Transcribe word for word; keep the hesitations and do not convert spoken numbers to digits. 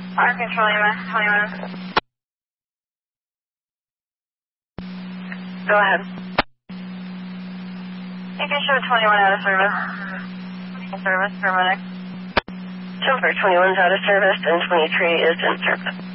Our control U S twenty-one. Go ahead. You can show twenty-one out of service. Service, paramedic. Silver twenty-one's out of service and twenty-three is in service.